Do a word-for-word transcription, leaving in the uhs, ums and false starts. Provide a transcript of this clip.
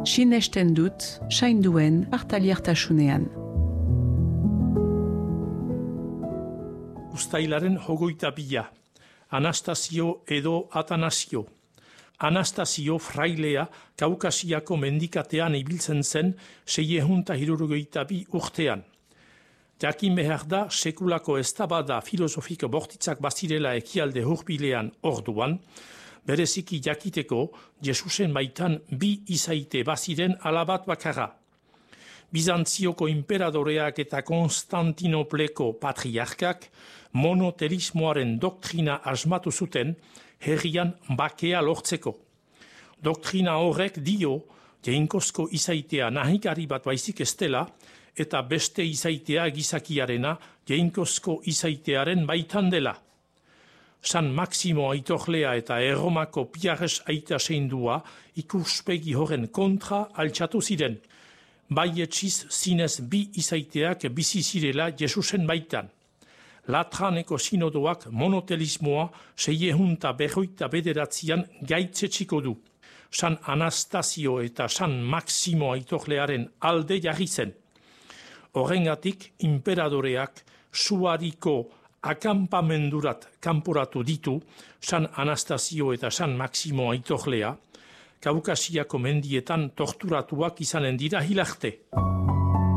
sinesten dut, sainduen partaliartasunean. Uztailaren hogeita bila, Anastasio edo Atanasio. Anastasio frailea Kaukasiako mendikatean ibiltzen zen seiehun eta hirurogeita bi urtean. Jakin behar da sekulako eztabada filosofiko bortitzak bazirela ekialde hurbilean orduan, bereziki jakiteko Jesusen baitan bi izaite baziren alabat bakarra. Bizantzioko imperadoreak eta Konstantinopleko patriarkak monotelismoaren doktrina asmatu zuten herrian bakea lortzeko. Doktrina horrek dio jainkozko izaitea nahikari bat baizik ez dela eta beste izaitea gizakiarena jainkozko izaitearen baitan dela. San Maximo aitorlea eta Erromako Piares aita seindua ikuspegi horren kontra altxatu ziren. Bai etxiz zinez bi izaiteak bizi zirela Jesusen baitan. Latraneko sinodoak monotelismoa seiehun eta berroita bederatzian gaitzetxiko du. San Anastasio eta San Maximo aitorlearen alde jarri zen. Horrengatik imperadoreak suariko akampamendurat kanporatu ditu San Anastasio eta San Maximo aitorlea, Kaukasiako mendietan torturatuak izanen dira hilarte.